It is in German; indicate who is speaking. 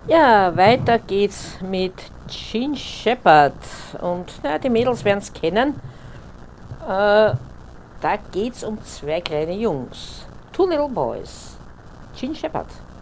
Speaker 1: Ja, weiter geht's mit Gene Shepard. Und na, die Mädels werden es kennen. Da geht's um zwei kleine Jungs. Two Little Boys. Gene Shepard.